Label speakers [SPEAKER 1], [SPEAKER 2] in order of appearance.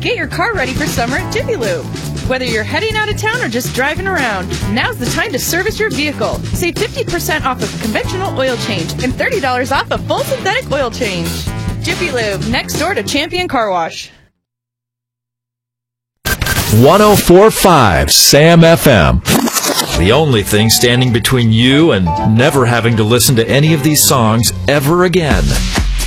[SPEAKER 1] Get your car ready for summer at Jiffy Lube. Whether you're heading out of town or just driving around, now's the time to service your vehicle. Save 50% off of conventional oil change and $30 off a full synthetic oil change. Jiffy Lube, next door to Champion Car Wash.
[SPEAKER 2] 104.5 Sam FM. The only thing standing between you and never having to listen to any of these songs ever again.